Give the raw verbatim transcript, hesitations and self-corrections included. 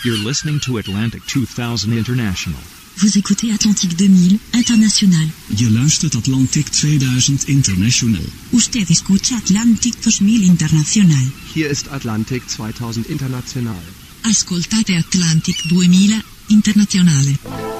You're listening to Atlantic two thousand International. Vous écoutez Atlantic deux mille International. Je luistert Atlantic tweeduizend International. Usted escucha Atlantic dos mil International. Hier ist Atlantic zweitausend International. Ascoltate Atlantic duemila Internazionale.